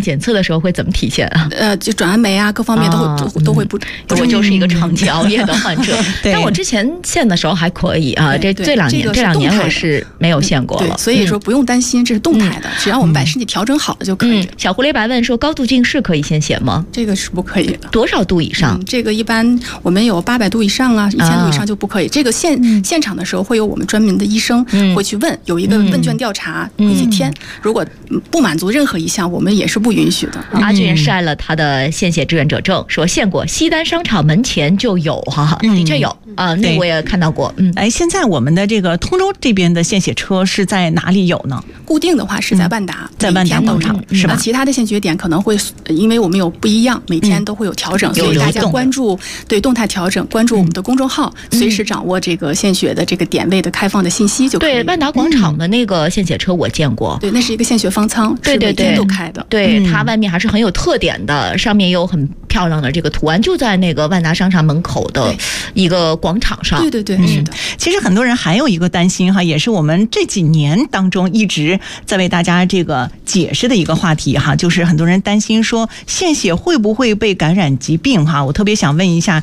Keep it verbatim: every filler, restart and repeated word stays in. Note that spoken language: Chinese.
检测的时候会怎么体现啊？ 呃，就转氨酶啊，各方面都会、哦、都, 都会不。 嗯、我就是一个长期熬夜的患者，但我之前限的时候还可以啊，这这两年、这个、这两年我是没有限过了。 对，所以说不用担心，这是动态的，嗯、只要我们把身体调整好了就可以。 嗯、小狐狸白问说，高度近视可以献血吗？ 这个是不可以的。 多少度以上？ 嗯、这个一般我们有八百度以上啊，一千度以上就不可以。啊、这个现、嗯、现场的时候会有我们专门的医生会去问，嗯、有一个问卷调查，会去填。如果不满足任何一项，我们也是不允许的。 嗯、阿俊晒了他的献血志愿者证，说献过，西单商场门前就有哈，的确有啊，那个我也看到过。嗯， 哎，现在我们的这个通州这边的献血车是在哪里有呢？ 固定的话是在万达， 在万达广场是吧？ 其他的献血点可能会，因为我们有不一样，每天都会有调整，所以大家关注对动态调整，关注我们的公众号，随时掌握这个献血的这个点位的开放的信息就可以。 对，万达广场的那个献血车我见过， 对，那是一个献血方舱， 对对对， 是每天都开的。 对，它外面还是很有特点的，上面有很漂亮的这个图案，就在那个万达商场门口的一个广场上。 对对对，嗯、是的。 其实很多人还有一个担心哈，也是我们这几年当中一直在为大家这个解释的一个话题哈，就是很多人担心说献血会不会被感染疾病哈。我特别想问一下